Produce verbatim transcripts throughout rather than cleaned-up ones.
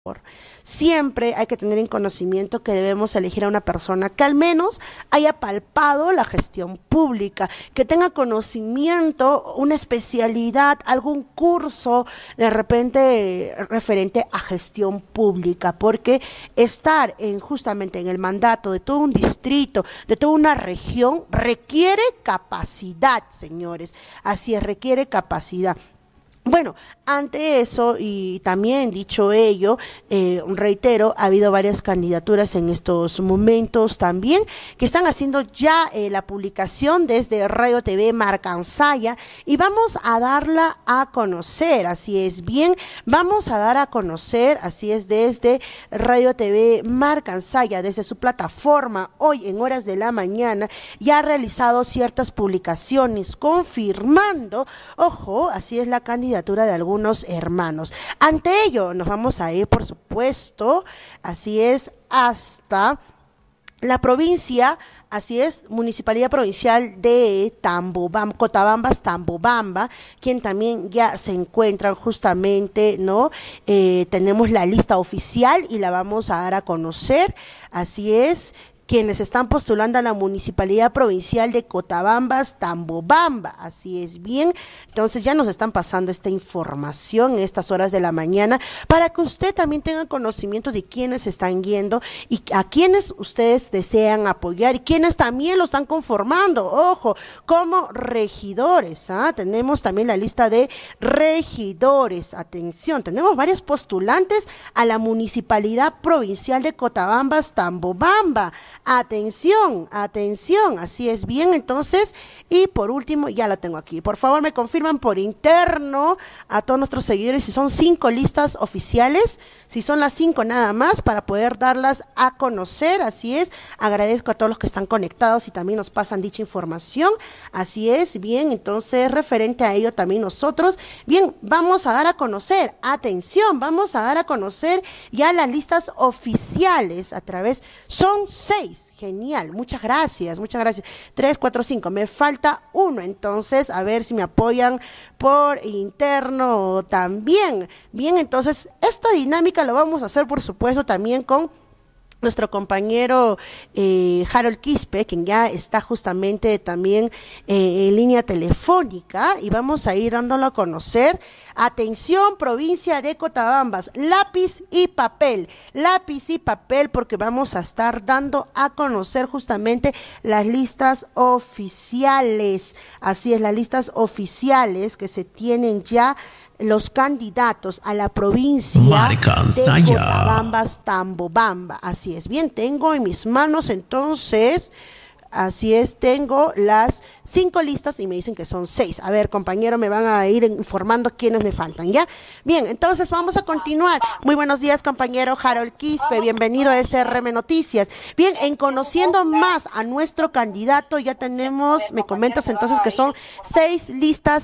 Siempre hay que tener en conocimiento que debemos elegir a una persona que al menos haya palpado la gestión pública, que tenga conocimiento, una especialidad, algún curso de repente referente a gestión pública, porque estar en justamente en el mandato de todo un distrito, de toda una región, requiere capacidad, señores, así es, requiere capacidad. Bueno, ante eso y también dicho ello, eh, reitero, ha habido varias candidaturas en estos momentos también que están haciendo ya eh, la publicación desde Radio T V Marcansaya y vamos a darla a conocer, así es bien, vamos a dar a conocer, así es, desde Radio T V Marcansaya, desde su plataforma, hoy en horas de la mañana, ya ha realizado ciertas publicaciones confirmando, ojo, así es la candidatura de algunos hermanos. Ante ello nos vamos a ir, por supuesto, así es, hasta la provincia, así es, Municipalidad Provincial de Tambobamba, Cotabambas, Tambobamba, quien también ya se encuentran justamente, ¿no? Eh, tenemos la lista oficial y la vamos a dar a conocer, así es, quienes están postulando a la Municipalidad Provincial de Cotabambas, Tambobamba, así es bien, entonces ya nos están pasando esta información en estas horas de la mañana para que usted también tenga conocimiento de quiénes están yendo y a quienes ustedes desean apoyar y quienes también lo están conformando, ojo, como regidores, ¿ah? Tenemos también la lista de regidores, atención, tenemos varios postulantes a la Municipalidad Provincial de Cotabambas, Tambobamba. Atención, atención, así es bien, entonces, y por último, ya la tengo aquí, por favor me confirman por interno a todos nuestros seguidores si son cinco listas oficiales, si son las cinco nada más para poder darlas a conocer, así es, agradezco a todos los que están conectados y también nos pasan dicha información, así es, bien, entonces referente a ello también nosotros, bien, vamos a dar a conocer, atención, vamos a dar a conocer ya las listas oficiales a través, son seis, genial, muchas gracias, muchas gracias, tres, cuatro, cinco, me falta uno, entonces, a ver si me apoyan por interno también, bien, entonces, esta dinámica lo vamos a hacer, por supuesto, también con nuestro compañero eh, Harold Quispe, quien ya está justamente también eh, en línea telefónica, y vamos a ir dándolo a conocer. Atención, provincia de Cotabambas, lápiz y papel, lápiz y papel, porque vamos a estar dando a conocer justamente las listas oficiales, así es, las listas oficiales que se tienen ya los candidatos a la provincia Marcansaya. De Cotabambas, Tambobamba, así es, bien, tengo en mis manos entonces, así es, tengo las cinco listas y me dicen que son seis. A ver, compañero, me van a ir informando quiénes me faltan, ¿ya? Bien, entonces vamos a continuar. Muy buenos días, compañero Harold Quispe, bienvenido a S R M Noticias. Bien, en conociendo más a nuestro candidato, ya tenemos, me comentas entonces que son seis listas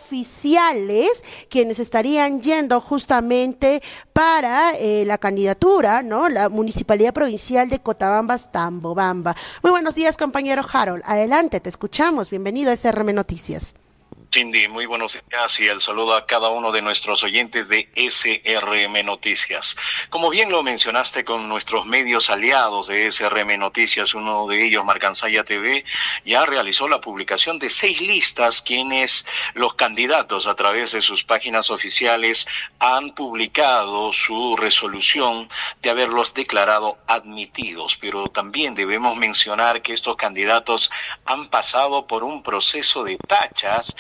oficiales quienes estarían yendo justamente para eh, la candidatura, ¿no? La Municipalidad Provincial de Cotabambas, Tambobamba. Muy buenos días, compañero. Compañero Harold, adelante, te escuchamos. Bienvenido a S R M Noticias. Cindy, muy buenos días y el saludo a cada uno de nuestros oyentes de S R M Noticias. Como bien lo mencionaste con nuestros medios aliados de S R M Noticias, uno de ellos, Marcansaya T V, ya realizó la publicación de seis listas quienes los candidatos a través de sus páginas oficiales han publicado su resolución de haberlos declarado admitidos, pero también debemos mencionar que estos candidatos han pasado por un proceso de tachas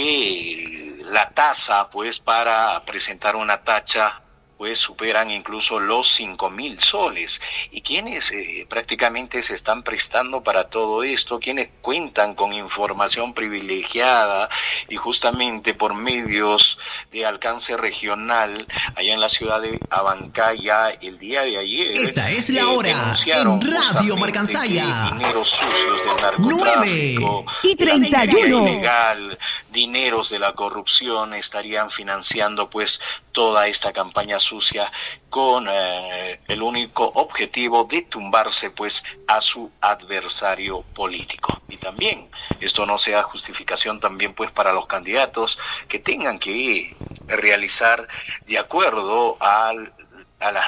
que la tasa, pues, para presentar una tacha, pues superan incluso los cinco mil soles. Y quienes eh, prácticamente se están prestando para todo esto, quienes cuentan con información privilegiada y justamente por medios de alcance regional, allá en la ciudad de Abancaya, el día de ayer. Esta es la hora en Radio Marcansaya. Dineros sucios del narcotráfico, nueve y treinta y uno. Ilegal, dineros de la corrupción estarían financiando pues toda esta campaña sucia con eh, el único objetivo de tumbarse pues a su adversario político. Y también esto no sea justificación también pues para los candidatos que tengan que realizar de acuerdo al a las